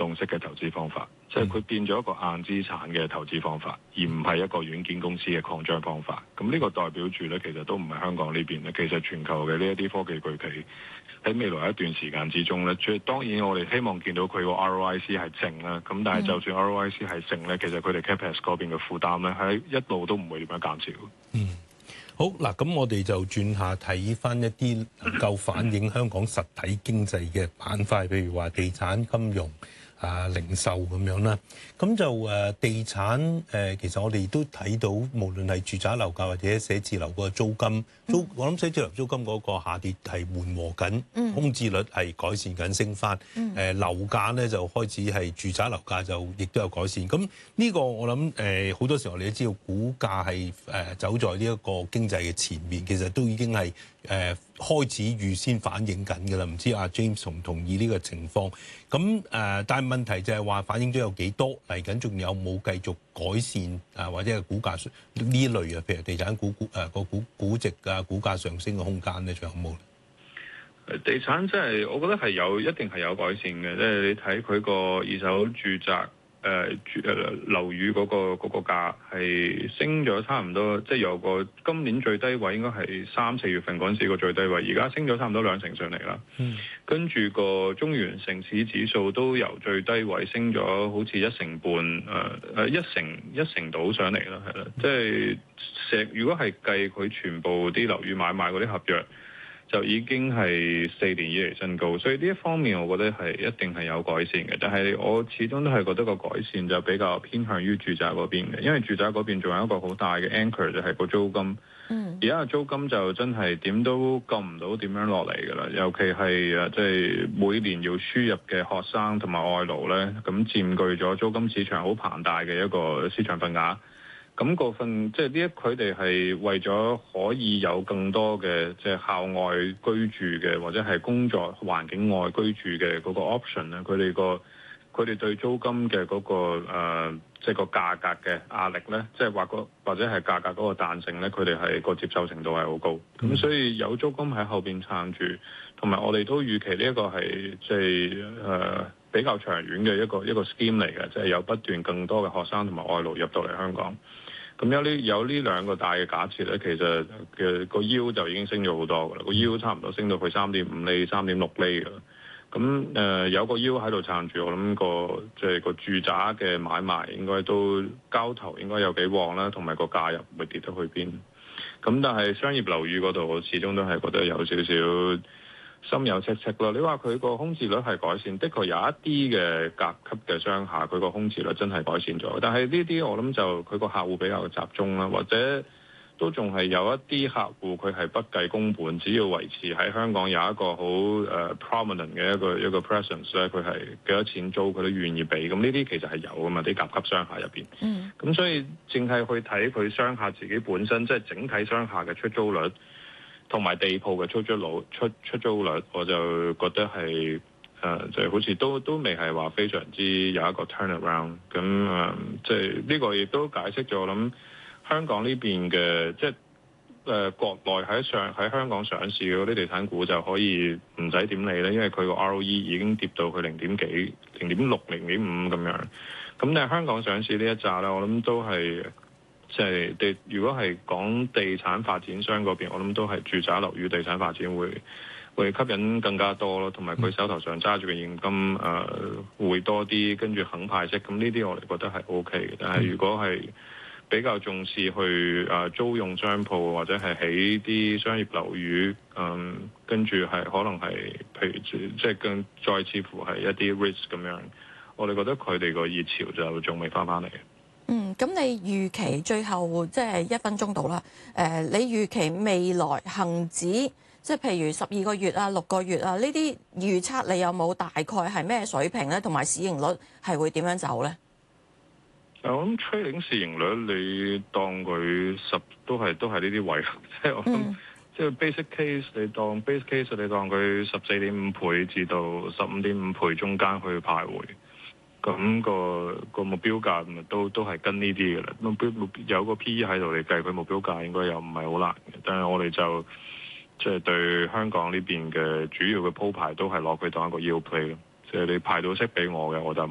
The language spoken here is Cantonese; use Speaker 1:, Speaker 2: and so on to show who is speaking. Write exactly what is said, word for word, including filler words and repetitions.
Speaker 1: 動式嘅投資方法，即係佢變咗一個硬資產嘅投資方法，而唔係一個軟件公司嘅擴張方法。咁呢個代表住咧，其實都唔係香港呢邊咧，其實全球嘅呢一啲科技巨企喺未來一段時間之中咧，最當然我哋希望見到佢個 R O I C 係正啦。咁但係就算 R O I C 係正咧，其實佢哋 Capex 嗰邊嘅負擔咧，喺一路都唔會點樣減少。
Speaker 2: 嗯。好嗱，咁我哋就轉下睇翻一啲能夠反映香港實體經濟嘅板塊，譬如話地產、金融、啊零售咁樣啦。咁就誒地產誒，其實我哋都睇到，無論係住宅樓價或者寫字樓個租金，租我諗寫字樓租金嗰個下跌係緩和緊，空置率係改善緊，升翻。誒樓價咧就開始係住宅樓價就亦都有改善。咁呢個我諗誒好多時候你都知道，股價係誒走在呢一個經濟嘅前面，其實都已經係誒開始預先反映緊㗎啦。唔知阿 James 同唔同意呢個情況？咁誒，但係問題就係話反映咗有幾多，嚟緊仲有冇繼續改善啊？或者係股價呢類啊，譬如地產股股誒個股估值啊、股價上升嘅空間咧，仲有冇？
Speaker 1: 地產即係我覺得係有一定係有改善嘅，即係你睇佢個二手住宅。誒住誒樓宇嗰個嗰個價係升咗差唔多，即係由個今年最低位應該係三四月份嗰陣時個最低位，而家升咗差唔多兩成上嚟啦。嗯，跟住個中原城市指數都由最低位升咗好似一成半，誒、呃、誒一成一成到上嚟啦，係啦，即係成如果係計佢全部啲樓宇買賣嗰啲合約，就已經係四年以嚟新高，所以呢一方面我覺得係一定係有改善嘅。但係我始終都係覺得個改善就比較偏向於住宅嗰邊嘅，因為住宅嗰邊仲有一個好大嘅 anchor 就係個租金。嗯，而家個租金就真係點都救唔到點樣落嚟㗎啦，尤其係誒即係每年要輸入嘅學生同埋外勞咧，咁佔據咗租金市場好龐大嘅一個市場份額。咁嗰份即係呢一佢哋係為咗可以有更多嘅即係校外居住嘅或者係工作環境外居住嘅嗰個 option 咧，佢哋個佢哋對租金嘅嗰個誒即係個價格嘅壓力咧，即係話個或者係價格嗰個彈性咧，佢哋係個接受程度係好高。咁所以有租金喺後邊撐住，同埋我哋都預期呢一個係即係誒比較長遠嘅一個一個 scheme 嚟嘅，即係有不斷更多嘅學生同埋外勞入到嚟香港。咁有呢有呢兩個大嘅假設咧，其實嘅個 yield 就已經升咗好多噶啦，個 yield 差唔多升到去三點五厘、三點六厘噶啦。咁誒、呃、有個 yield 喺度撐住，我諗個即係個住宅嘅買賣應該都交投應該有幾旺啦，同埋個價又唔會跌得去邊。咁但係商業樓宇嗰度，我始終都係覺得有少少心有戚戚咯。你話佢個空置率係改善，的確有一啲嘅甲級嘅商廈，佢個空置率真係改善咗。但係呢啲我諗就佢個客戶比較集中啦，或者都仲係有一啲客戶佢係不計工本，只要維持喺香港有一個好誒、uh, prominent 嘅一個一個 presence 咧，佢係幾多錢租佢都願意俾。咁呢啲其實係有噶嘛，啲甲級商廈入邊。嗯。咁所以淨係去睇佢商廈自己本身，即係整體商廈嘅出租率。同埋地鋪嘅出租率出出租率，我就覺得係誒、呃，就係、好似都都未係話非常之有一個 turnaround。咁誒，即係呢個亦都解釋咗，我諗香港呢邊嘅即係誒國內喺上喺香港上市嘅嗰啲地產股就可以唔使點理咧，因為佢個 R O E 已經跌到去零點幾、零點六、零點五咁樣。咁但係香港上市呢一紮咧，我諗都係。即係地，如果係講地產發展商嗰邊，我諗都係住宅樓宇地產發展會會吸引更加多咯，同埋佢手頭上揸住嘅現金誒、呃、會多啲，跟住肯派息，咁呢啲我哋覺得係 O K 嘅。但係如果係比較重視去誒、呃、租用商鋪或者係起啲商業樓宇，嗯，跟住係可能係譬如即係更再似乎係一啲 risk 咁樣，我哋覺得佢哋個熱潮就仲未翻返嚟。
Speaker 3: 嗯，咁你預期最後即係一分鐘到啦。誒、呃，你預期未來恆指即係譬如十二個月啊、六個月啊呢啲預測，你有冇大概係咩水平咧？同埋市盈率係會點樣走咧？
Speaker 1: 我諗 trading 市盈率你當佢十都係都係呢啲位，即係我諗即係 basic case 你當 basic case 你當佢十四點五倍至到十五點五倍中間去徘徊。咁、那個個目標價咪都都係跟呢啲嘅啦。目標有個 P E 喺度，你計佢目標價應該又唔係好難嘅。但係我哋就即係、就是、對香港呢邊嘅主要嘅鋪排都係攞佢當一個 yield play 咯。即係你派到息俾我嘅，我就